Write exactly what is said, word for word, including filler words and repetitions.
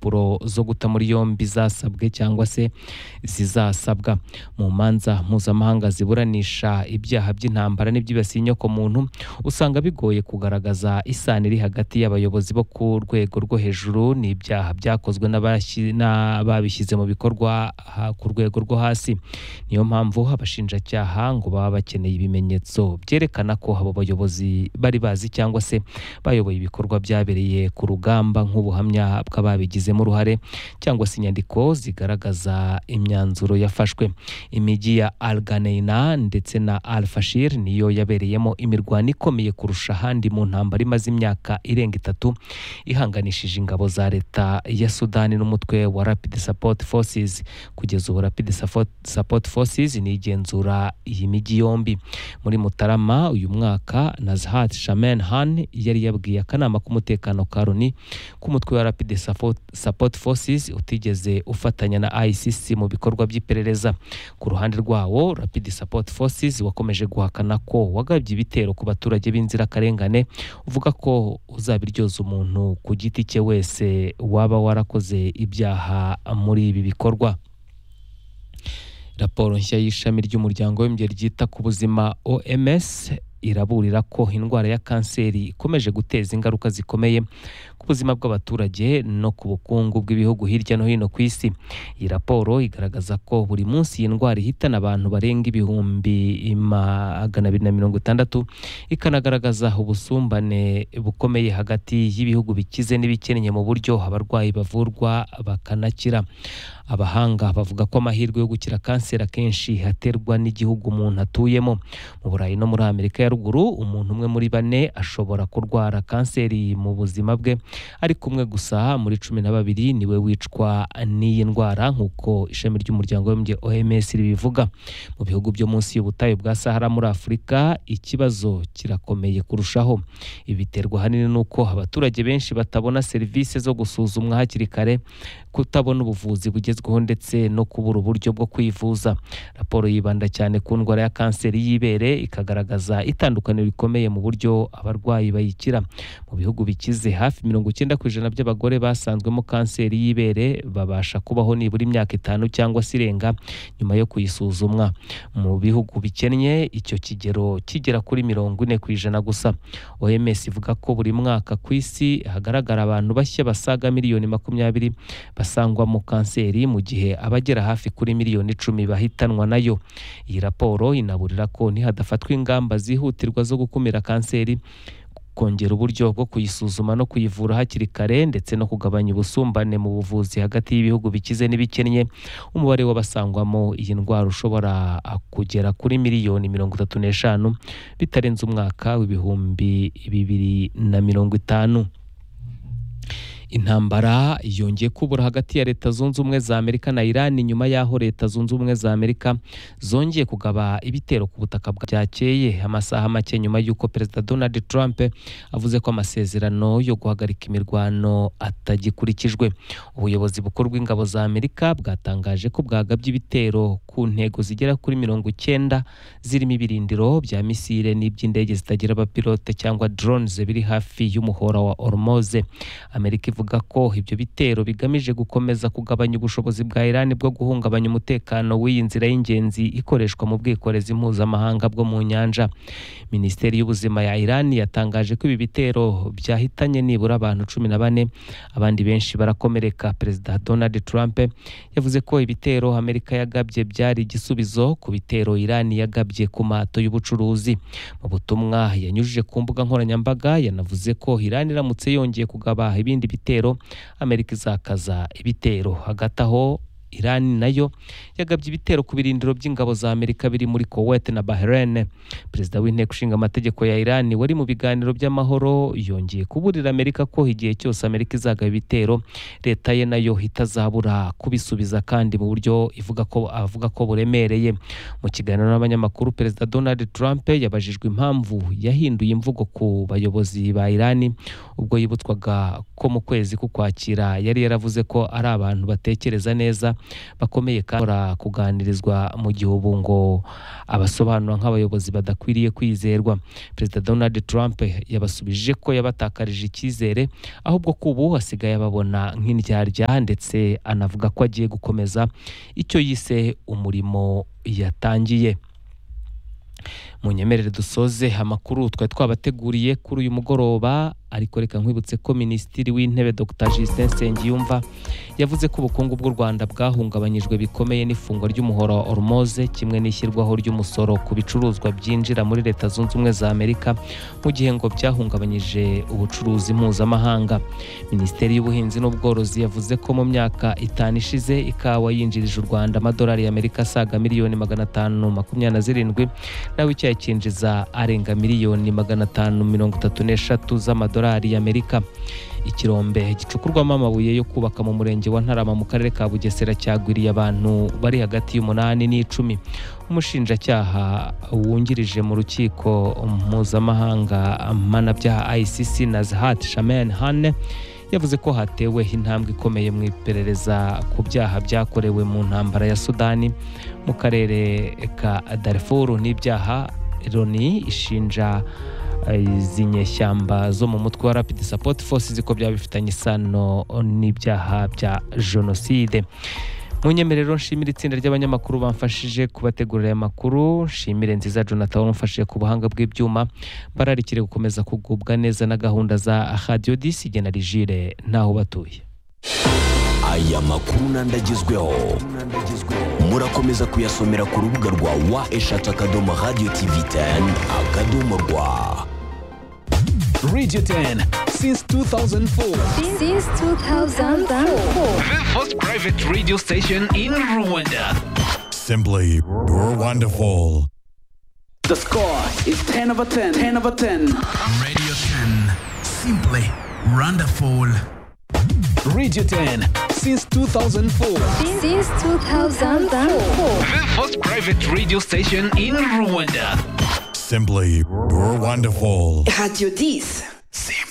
impapuro zo guta muri yombi zasabwe cyangwa se zizasabwa. Mu manza mpuzamahanga ziburanisha ibyaha by'intambara n'ibyibasiye inyoko muntu usanga bigoye kugaragaza isano iri hagati y'abayobozi bo ku rwego rwo hejuru n'ibyaha byakozwe n'ababishyize mu bikorwa ku rwego rwo hasi. Niyo mpamvu abashinjacyaha ngo baba bakeneye ibimenyetso byerekana ko abo bayobozi bari bazi cyangwa se bayoboye ibikorwa byabereye ku rugamba nk'ubuhamya bw'ababigizemo uruhare cyangwa se inyandiko zigaragaza imyanzuro yafashwe. Imijyi ya Al Ganeina ndetse na Al Fashir niyo yabereyemo imirwano ikomeye kurusha ahandi mu ntambara imaze imyaka irenga itatu ihanganishije ingabo za leta ya Sudani n'umutwe wa Rapid Support Forces. Kugeza ubu Rapid Support Forces ni igenzura iyi mijyi yombi. Muri Mutarama uyu mwaka Nazhat Shaman Han yari yabwiye akanama k'umutekano ka Loni k'umutwe wa Rapid Support Forces utigeze ufatanya na I C C mu bikorwa by'iperereza. Ku ruhande rwawo Rapid Support Forces wakomeje guhakana ko wagabye ibitero ku baturage b'inzirakarengane, uvuga ko uzabiryoza umuntu ku giti cye wese waba warakoze ibyaha muri ibi bikorwa. Raporo nshya y'ishami ry'umuryango w'abibumbye ryita ku buzima O M S iraburira ko indwara ya kanseri ikomeje guteza ingaruka zikomeye ku buzima bw'abaturage no ku bukungu bw'ibihugu hirya no hino ku isi. Iyi raporo igaragaza ko buri munsi iyi ndwara ihitana abantu barenga ibihumbi magana abiri na mirongo itandatu, ikanagaragaza ubusumbane bukomeye hagati y'ibihugu bikize n'ibikennye mu buryo abarwayi bavurwa bakanakira. Abahanga bavuga ko amahirwe yo gukira kanseri akenshi haterwa n'igihugu umuntu atuyemo. Mu Burayi no muri Amerika ya ruguru umuntu umwe muri bane ashobora kurwara kanseri mu buzima bwe, ariko umwe gusa muri cumi na babiri niwe wicwa n'iyi ndwara nk'uko ishami ry'umuryango w'abibumbye O M S ribivuga. Mu bihugu byo munsi y'ubutayu bwa Sahara muri Afurika ikibazo kirakomeye kurushaho. Ibi biterwa ahanini n'uko abaturage benshi batabona serivisi zo gusuzumwa hakiri kare, kutabona ubuvuzi bugezweho ndetse no kubura uburyo bwo kwivuza. Raporo yibanda cyane ku ndwara ya kanseri y'ibere, ikagaragaza itandukaniro rikomeye mu buryo abarwayi bayikira. Mu bihugu bikize hafi mirongo icyenda ku ijana by'abagore basanzwemo kanseri y'ibere babasha kubaho nibura imyaka itanu cyangwa se irenga nyuma yo kuyisuzumwa. Mu bihugu bikennye icyo kigero kigera kuri mirongo ine ku ijana gusa. O M S ivuga ko buri mwaka ku isi hagaragara abantu bashya basaga miliyoni makumyabiri basangwamo kanseri, mu gihe abagera hafi kuri miliyoni icumi bahitanwa nayo. Iyi raporo inaburira ko nihadafatwa ingamba zihutirwa zo gukumira kanseri, kongera uburyo bwo kuyisuzuma no kuyivura hakiri kare ndetse no kugabanya ubusumbane mu buvuzi hagati y'ibihugu bikize n'ibikennye, umubare w'abasangwamo iyi ndwara ushobora kugera kuri miliyoni mirongo itatu n'eshanu bitarenze umwaka w'ibihumbi bibiri na mirongo itanu. Intambara yongeye kubura hagati ya Leta Zunze Ubumwe za Amerika na Iran nyuma y'aho Leta Zunze Ubumwe za Amerika zongeye kugaba ibitero ku butaka bwakeye amasaha make nyuma y'uko Perezida Donald Trump avuze ko amasezerano yo guhagarika imirwano atagikurikijwe. Ubuyobozi bukuru bw'ingabo za Amerika bwatangaje ko bwagabye ibitero ku ntego zigera kuri mirongo icyenda zirimo ibirindiro bya misile n'iby'indege zitagira abapilote cyangwa drones biri hafi y'umuhora wa Hormuz. Amerika ivuga ko ibyo bitero bigamije gukomeza kugabanya ubushobozi bwa Iran bwo guhungabanya umutekano w'iyi nzira y'ingenzi ikoreshwa mu bwikorezi mpuzamahanga bwo mu nyanja. Minisiteri y'ubuzima ya Iran yatangaje ko ibi bitero byahitanye nibura abantu cumi na bane, abandi benshi barakomereka. Perezida Donald Trump yavuze ko ibitero Amerika yagabye byari igisubizo ku bitero Iran yagabye ku mato y'ubucuruzi. Mu butumwa yanyujije ku mbuga nkoranyambaga yanavuze ko Iran iramutse yongeye kugaba ibindi bitero, Amerika izakaza ibitero. Hagati aho Iran nayo yagabye ibitero ku birindiro by'ingabo za Amerika biri muri Kuwait na Bahrain. Perezida w'inteko ishinga amategeko ya Iran wari mu biganiro by'amahoro yongeye kuburira Amerika ko igihe cyose Amerika izagaba ibitero, leta ye nayo itazabura kubisubiza kandi mu buryo ivuga ko avuga ko buremereye. Mu kiganiro n'abanyamakuru, Perezida Donald Trump yabajijwe impamvu yahinduye imvugo ku bayobozi ba Iran ubwo yibutswaga ko mu kwezi k'Ukwakira yari yaravuze ko ari abantu batekereza neza bakomeye kandi kuganirizwa mu gihe ubu ngo abasobanura nk'abayobozi badakwiriye kwizerwa. Perezida Donald Trump yabasubije ko yabatakarije icyizere ahubwo ko ubu hasigaye ababona nk'indyarya, ndetse anavuga ko agiye gukomeza icyo yise umurimo yatangiye. Munyemerere dusoze amakuru twari twabateguriye kuri uyu mugoroba, ariko reka nkwibutse ko Minisitiri w'Intebe Dr Justin Nsengiyumva yavuze ko ubukungu bw'u Rwanda bwahungabanyijwe bikomeye n'ifungwa ry'umuhora wa Hormuz kimwe n'ishyirwaho ry'umusoro ku bicuruzwa byinjira muri Leta Zunze Ubumwe za Amerika mu gihe ngo byahungabanyije ubucuruzi mpuzamahanga. Minisiteri y'Ubuhinzi n'Ubworozi yavuze ko mu myaka itanu ishize ikawa yinjirije u Rwanda amadolari y'Amerika asaga miliyoni magana atanu makumyabiri na zirindwi, nawe icyayi cyinjiza arenga miliyoni magana atanu mirongo itatu n'eshatu z'amadolari y'Amerika. Ikirombe gicukurwamo amabuye yo kubaka mu murenge wa Ntarama mu karere ka Bugesera cyagwiriye abantu bari hagati y'umunani n'icumi. Umushinjacyaha wungirije mu rukiko mpuzamahanga mpanabyaha I C C Nazhat Shamen Hane yavuze ko hatewe intambwe ikomeye mu iperereza ku byaha byakorewe mu ntambara ya Sudani mu karere ka Darfur n'ibyaha Loni ishinja izi nyeshyamba zo mu mutwe wa Rapid Support Forces ko byaba bifitanye isano n'ibyaha bya jenoside. Mu nyemerero nshimira itsinda ry'abanyamakuru bamfashije kubategurira aya makuru, nshimire Nziza Jonathan wamfashije ku buhanga bw'ibyuma, bararikire gukomeza kugubwa neza na gahunda za Radio dix igena Rigire ntaho batuye. Aya makuru nandagezweho murakomeza kuyasomera ku rubuga rwa wa eshatu akadomo radio tv ten akadomo rwa. Radio ten since two thousand four. Since two thousand four. The first private radio station in Rwanda. Simply, you're wonderful. The score is ten over ten. ten over ten. Radio ten. Simply wonderful. Radio ten since two thousand four. Since two thousand four. The first private radio station in Rwanda. Simply, you're wonderful. Radio dix. Simply